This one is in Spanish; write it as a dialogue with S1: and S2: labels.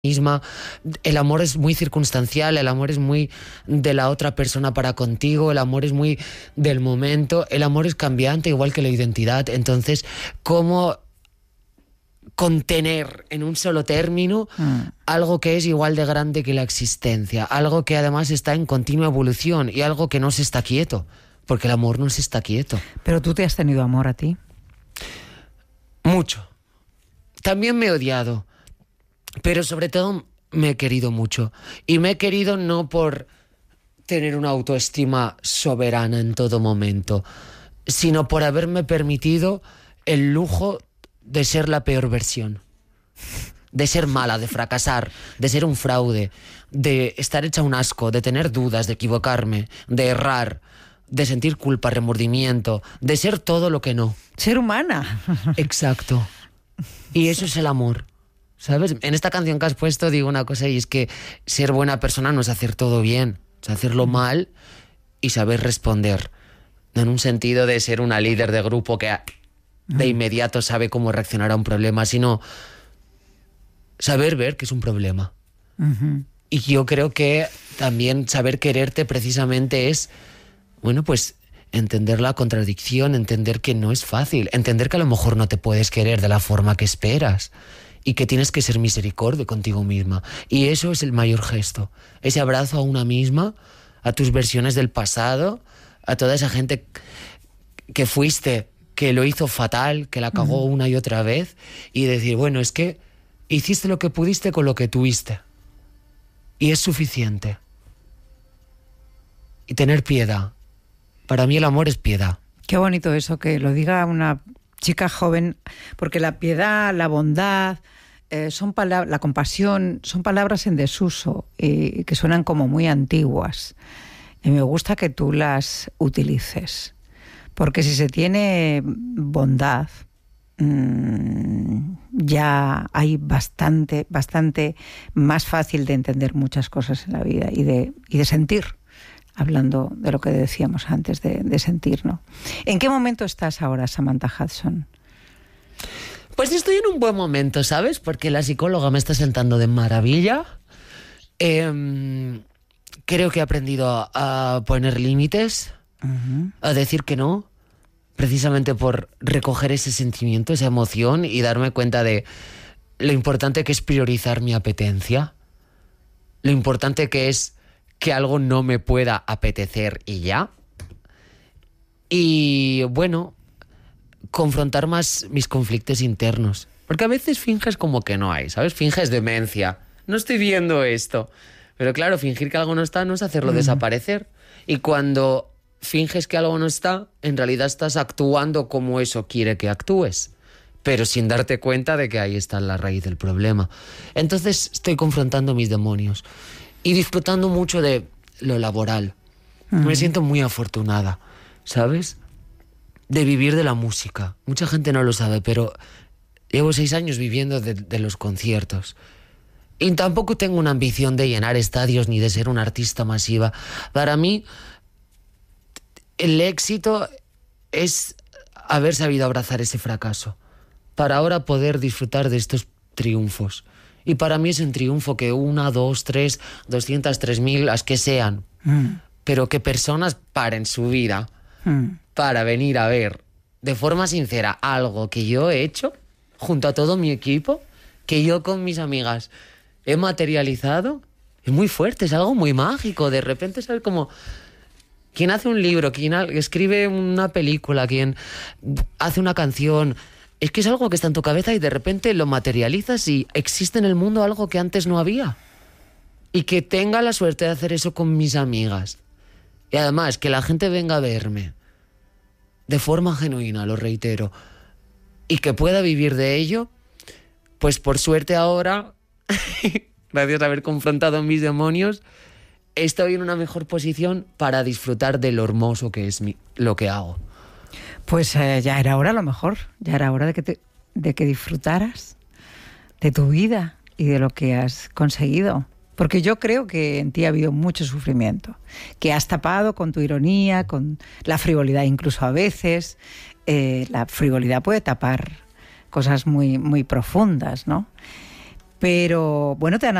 S1: misma. El amor es muy circunstancial, el amor es muy de la otra persona para contigo, el amor es muy del momento, el amor es cambiante igual que la identidad. Entonces, ¿cómo contener en un solo término algo que es igual de grande que la existencia, algo que además está en continua evolución y algo que no se está quieto? Porque el amor no se está quieto.
S2: ¿Pero tú te has tenido amor a ti?
S1: Mucho. También me he odiado, pero sobre todo me he querido mucho. Y me he querido no por tener una autoestima soberana en todo momento, sino por haberme permitido el lujo de ser la peor versión. De ser mala, de fracasar, de ser un fraude, de estar hecha un asco, de tener dudas, de equivocarme, de errar, de sentir culpa, remordimiento, de ser todo lo que no.
S2: Ser humana.
S1: Exacto. Y eso es el amor, ¿sabes? En esta canción que has puesto digo una cosa, y es que ser buena persona no es hacer todo bien, es hacerlo mal y saber responder. No en un sentido de ser una líder de grupo que de inmediato sabe cómo reaccionar a un problema, sino saber ver que es un problema. Y yo creo que también saber quererte precisamente es, bueno, pues entender la contradicción, entender que no es fácil, entender que a lo mejor no te puedes querer de la forma que esperas y que tienes que ser misericordia contigo misma. Y eso es el mayor gesto, ese abrazo a una misma, a tus versiones del pasado, a toda esa gente que fuiste, que lo hizo fatal, que la cagó una y otra vez, y decir, bueno, es que hiciste lo que pudiste con lo que tuviste y es suficiente. Y tener piedad. Para mí el amor es piedad.
S2: Qué bonito eso, que lo diga una chica joven, porque la piedad, la bondad, la compasión, son palabras en desuso y que suenan como muy antiguas. Y me gusta que tú las utilices, porque si se tiene bondad, ya hay bastante más fácil de entender muchas cosas en la vida y de sentir. Hablando de lo que decíamos antes de sentir, ¿no? ¿En qué momento estás ahora, Samantha Hudson?
S1: Pues estoy en un buen momento, ¿sabes? Porque la psicóloga me está sentando de maravilla. Creo que he aprendido a poner límites, a decir que no, precisamente por recoger ese sentimiento, esa emoción y darme cuenta de lo importante que es priorizar mi apetencia, lo importante que es que algo no me pueda apetecer y ya. Y bueno, confrontar más mis conflictos internos. Porque a veces finges como que no hay, ¿sabes? Finges demencia. No estoy viendo esto. Pero claro, fingir que algo no está no es hacerlo desaparecer. Y cuando finges que algo no está, en realidad estás actuando como eso quiere que actúes, pero sin darte cuenta de que ahí está la raíz del problema. Entonces estoy confrontando mis demonios y disfrutando mucho de lo laboral. Me siento muy afortunada, ¿sabes? De vivir de la música. Mucha gente no lo sabe, pero llevo 6 años viviendo de los conciertos. Y tampoco tengo una ambición de llenar estadios ni de ser una artista masiva. Para mí, el éxito es haber sabido abrazar ese fracaso, para ahora poder disfrutar de estos triunfos. Y para mí es un triunfo que 1, 2, 3, 200, 3.000, las que sean, pero que personas paren su vida para venir a ver de forma sincera algo que yo he hecho junto a todo mi equipo, que yo con mis amigas he materializado, es muy fuerte, es algo muy mágico. De repente, ¿sabes? Como quien hace un libro, quien escribe una película, quien hace una canción, es que es algo que está en tu cabeza y de repente lo materializas y existe en el mundo algo que antes no había. Y que tenga la suerte de hacer eso con mis amigas. Y además, que la gente venga a verme de forma genuina, lo reitero, y que pueda vivir de ello, pues por suerte ahora, gracias a haber confrontado mis demonios, estoy en una mejor posición para disfrutar de lo hermoso que es lo que hago.
S2: Pues ya era hora, a lo mejor. Ya era hora de que disfrutaras de tu vida y de lo que has conseguido. Porque yo creo que en ti ha habido mucho sufrimiento, que has tapado con tu ironía, con la frivolidad incluso a veces. La frivolidad puede tapar cosas muy, muy profundas, ¿no? Pero bueno, te han